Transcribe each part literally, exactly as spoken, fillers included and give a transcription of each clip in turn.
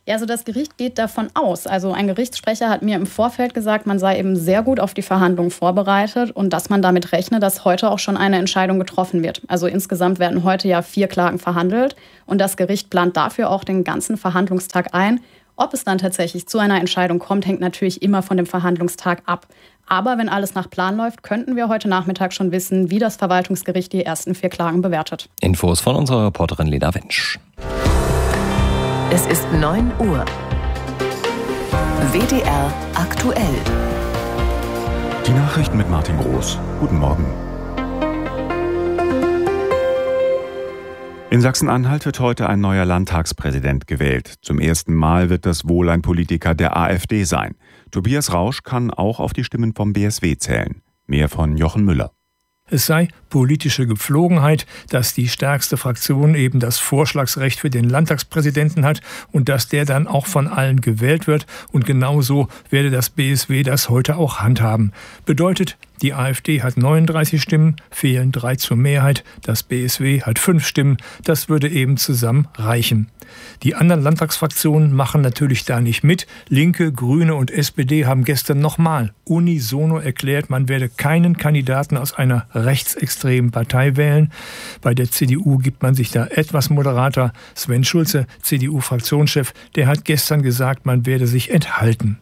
Ja, also das Gericht geht davon aus. Also ein Gerichtssprecher hat mir im Vorfeld gesagt, man sei eben sehr gut auf die Verhandlungen vorbereitet und dass man damit rechne, dass heute auch schon eine Entscheidung getroffen wird. Also insgesamt werden heute ja vier Klagen verhandelt und das Gericht plant dafür auch den ganzen Verhandlungstag ein. Ob es dann tatsächlich zu einer Entscheidung kommt, hängt natürlich immer von dem Verhandlungstag ab. Aber wenn alles nach Plan läuft, könnten wir heute Nachmittag schon wissen, wie das Verwaltungsgericht die ersten vier Klagen bewertet. Infos von unserer Reporterin Lena Wensch. Es ist neun Uhr. W D R aktuell. Die Nachrichten mit Martin Groß. Guten Morgen. In Sachsen-Anhalt wird heute ein neuer Landtagspräsident gewählt. Zum ersten Mal wird das wohl ein Politiker der AfD sein. Tobias Rausch kann auch auf die Stimmen vom B S W zählen. Mehr von Jochen Müller. Es sei politische Gepflogenheit, dass die stärkste Fraktion eben das Vorschlagsrecht für den Landtagspräsidenten hat und dass der dann auch von allen gewählt wird. Und genauso werde das B S W das heute auch handhaben. Bedeutet, die AfD hat neununddreißig Stimmen, fehlen drei zur Mehrheit. Das B S W hat fünf Stimmen. Das würde eben zusammen reichen. Die anderen Landtagsfraktionen machen natürlich da nicht mit. Linke, Grüne und S P D haben gestern nochmal unisono erklärt, man werde keinen Kandidaten aus einer rechtsextremen Partei wählen. Bei der C D U gibt man sich da etwas moderater. Sven Schulze, C D U-Fraktionschef, der hat gestern gesagt, man werde sich enthalten.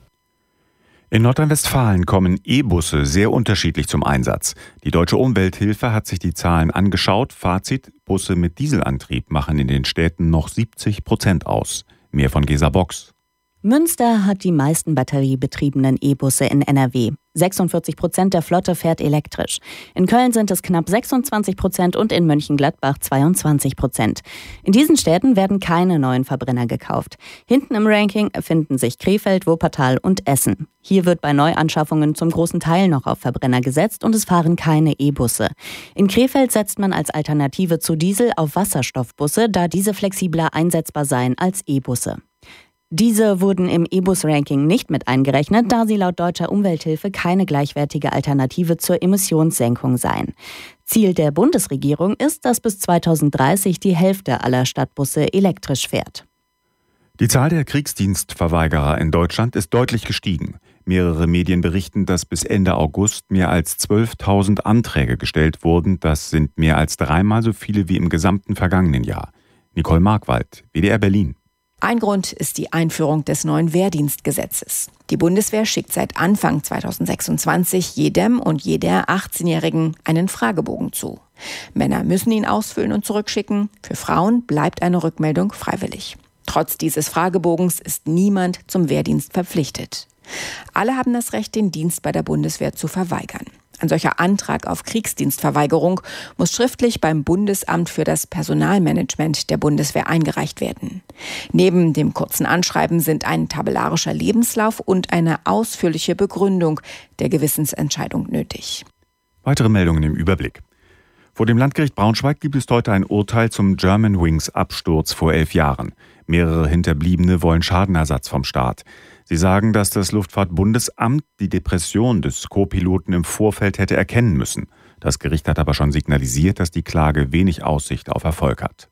In Nordrhein-Westfalen kommen E-Busse sehr unterschiedlich zum Einsatz. Die Deutsche Umwelthilfe hat sich die Zahlen angeschaut. Fazit: Busse mit Dieselantrieb machen in den Städten noch siebzig Prozent aus. Mehr von Gesa Box. Münster hat die meisten batteriebetriebenen E-Busse in N R W. sechsundvierzig Prozent der Flotte fährt elektrisch. In Köln sind es knapp sechsundzwanzig Prozent und in Mönchengladbach zweiundzwanzig Prozent. In diesen Städten werden keine neuen Verbrenner gekauft. Hinten im Ranking finden sich Krefeld, Wuppertal und Essen. Hier wird bei Neuanschaffungen zum großen Teil noch auf Verbrenner gesetzt und es fahren keine E-Busse. In Krefeld setzt man als Alternative zu Diesel auf Wasserstoffbusse, da diese flexibler einsetzbar seien als E-Busse. Diese wurden im E-Bus-Ranking nicht mit eingerechnet, da sie laut Deutscher Umwelthilfe keine gleichwertige Alternative zur Emissionssenkung seien. Ziel der Bundesregierung ist, dass bis zweitausenddreißig die Hälfte aller Stadtbusse elektrisch fährt. Die Zahl der Kriegsdienstverweigerer in Deutschland ist deutlich gestiegen. Mehrere Medien berichten, dass bis Ende August mehr als zwölftausend Anträge gestellt wurden. Das sind mehr als dreimal so viele wie im gesamten vergangenen Jahr. Nicole Markwald, W D R Berlin. Ein Grund ist die Einführung des neuen Wehrdienstgesetzes. Die Bundeswehr schickt seit Anfang zweitausendsechsundzwanzig jedem und jeder achtzehnjährigen einen Fragebogen zu. Männer müssen ihn ausfüllen und zurückschicken. Für Frauen bleibt eine Rückmeldung freiwillig. Trotz dieses Fragebogens ist niemand zum Wehrdienst verpflichtet. Alle haben das Recht, den Dienst bei der Bundeswehr zu verweigern. Ein solcher Antrag auf Kriegsdienstverweigerung muss schriftlich beim Bundesamt für das Personalmanagement der Bundeswehr eingereicht werden. Neben dem kurzen Anschreiben sind ein tabellarischer Lebenslauf und eine ausführliche Begründung der Gewissensentscheidung nötig. Weitere Meldungen im Überblick. Vor dem Landgericht Braunschweig gibt es heute ein Urteil zum Germanwings-Absturz vor elf Jahren. Mehrere Hinterbliebene wollen Schadenersatz vom Staat. Sie sagen, dass das Luftfahrtbundesamt die Depression des Co-Piloten im Vorfeld hätte erkennen müssen. Das Gericht hat aber schon signalisiert, dass die Klage wenig Aussicht auf Erfolg hat.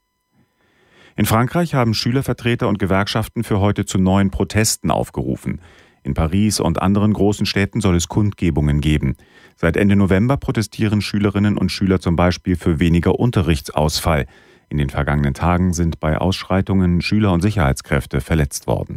In Frankreich haben Schülervertreter und Gewerkschaften für heute zu neuen Protesten aufgerufen. In Paris und anderen großen Städten soll es Kundgebungen geben. Seit Ende November protestieren Schülerinnen und Schüler zum Beispiel für weniger Unterrichtsausfall. In den vergangenen Tagen sind bei Ausschreitungen Schüler und Sicherheitskräfte verletzt worden.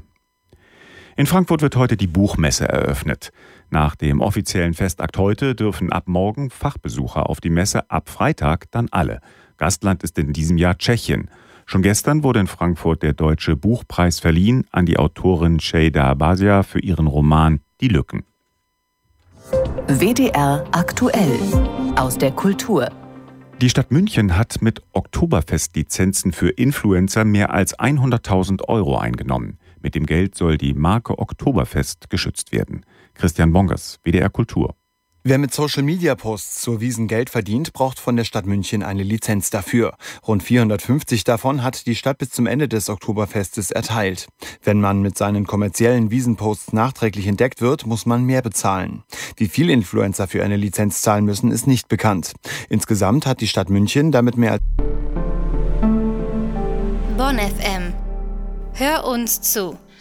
In Frankfurt wird heute die Buchmesse eröffnet. Nach dem offiziellen Festakt heute dürfen ab morgen Fachbesucher auf die Messe, ab Freitag dann alle. Gastland ist in diesem Jahr Tschechien. Schon gestern wurde in Frankfurt der Deutsche Buchpreis verliehen an die Autorin Şeyda Basia für ihren Roman Die Lücken. W D R aktuell aus der Kultur. Die Stadt München hat mit Oktoberfestlizenzen für Influencer mehr als hunderttausend Euro eingenommen. Mit dem Geld soll die Marke Oktoberfest geschützt werden. Christian Bongers, W D R Kultur. Wer mit Social-Media-Posts zur Wiesn Geld verdient, braucht von der Stadt München eine Lizenz dafür. Rund vierhundertfünfzig davon hat die Stadt bis zum Ende des Oktoberfestes erteilt. Wenn man mit seinen kommerziellen Wiesn-Posts nachträglich entdeckt wird, muss man mehr bezahlen. Wie viel Influencer für eine Lizenz zahlen müssen, ist nicht bekannt. Insgesamt hat die Stadt München damit mehr als Bonn F M. Hör uns zu.